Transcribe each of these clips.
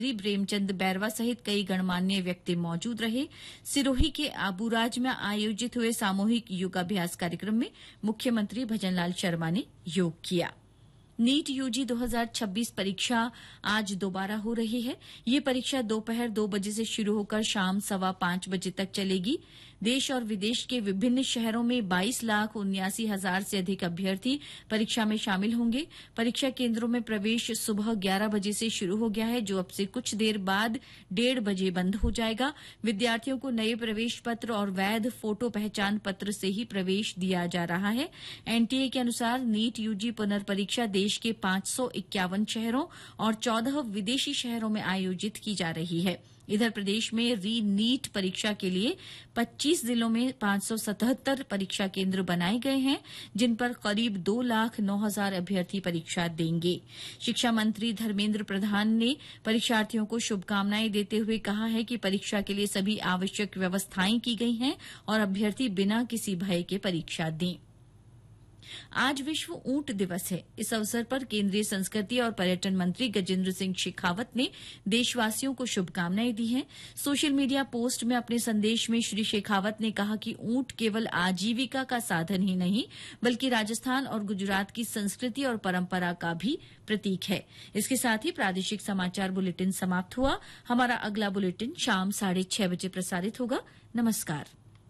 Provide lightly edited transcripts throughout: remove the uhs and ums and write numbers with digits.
प्रेमचंद बैरवा सहित कई गणमान्य व्यक्ति मौजूद रहे। सिरोही के आबूराज में आयोजित हुए सामूहिक योगाभ्यास कार्यक्रम में मुख्यमंत्री भजनलाल शर्मा ने योग किया। नीट यूजी 2026 परीक्षा आज दोबारा हो रही है। ये परीक्षा दोपहर 2 बजे से शुरू होकर शाम 5:15 बजे तक चलेगी। देश और विदेश के विभिन्न शहरों में 22,79,000 से अधिक अभ्यर्थी परीक्षा में शामिल होंगे। परीक्षा केंद्रों में प्रवेश सुबह 11 बजे से शुरू हो गया है, जो अब से कुछ देर बाद 1:30 बजे बंद हो जाएगा। विद्यार्थियों को नए प्रवेश पत्र और वैध फोटो पहचान पत्र से ही प्रवेश दिया जा रहा है। एनटीए के अनुसार नीट यूजी पुनर्परीक्षा देश के 551 शहरों और 14 विदेशी शहरों में आयोजित की जा रही है। इधर प्रदेश में री नीट परीक्षा के लिए 25 जिलों में 577 परीक्षा केंद्र बनाए गए हैं, जिन पर करीब 2,09,000 अभ्यर्थी परीक्षा देंगे। शिक्षा मंत्री धर्मेंद्र प्रधान ने परीक्षार्थियों को शुभकामनाएं देते हुए कहा है कि परीक्षा के लिए सभी आवश्यक व्यवस्थाएं की गई हैं और अभ्यर्थी बिना किसी भय के परीक्षा दें। आज विश्व ऊंट दिवस है। इस अवसर पर केंद्रीय संस्कृति और पर्यटन मंत्री गजेंद्र सिंह शेखावत ने देशवासियों को शुभकामनाएं दी हैं। सोशल मीडिया पोस्ट में अपने संदेश में श्री शेखावत ने कहा कि ऊंट केवल आजीविका का साधन ही नहीं, बल्कि राजस्थान और गुजरात की संस्कृति और परंपरा का भी प्रतीक है। इसके साथ ही प्रादेशिक समाचार बुलेटिन समाप्त हुआ। हमारा अगला बुलेटिन शाम 6:30 बजे प्रसारित होगा। नमस्कार।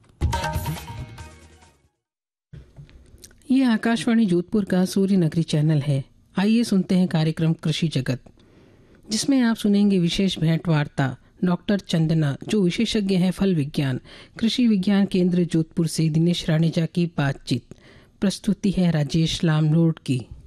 ये आकाशवाणी जोधपुर का सूर्य नगरी चैनल है। आइए सुनते हैं कार्यक्रम कृषि जगत, जिसमें आप सुनेंगे विशेष भेंट वार्ता डॉक्टर चंदना, जो विशेषज्ञ हैं फल विज्ञान, कृषि विज्ञान केंद्र जोधपुर से दिनेश राणेजा की बातचीत। प्रस्तुति है राजेश लामलोड की।